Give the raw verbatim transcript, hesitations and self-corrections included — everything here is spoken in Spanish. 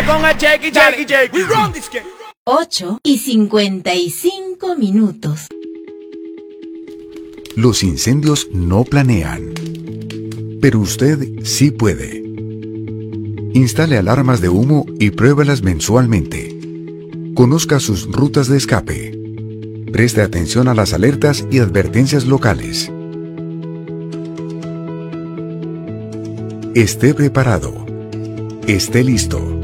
con el Jakey, Jakey, Jakey. ocho y cincuenta y cinco minutos. Los incendios no planean, pero usted sí puede. Instale alarmas de humo y pruébalas mensualmente. Conozca sus rutas de escape. Preste atención a las alertas y advertencias locales. Esté preparado. Esté listo.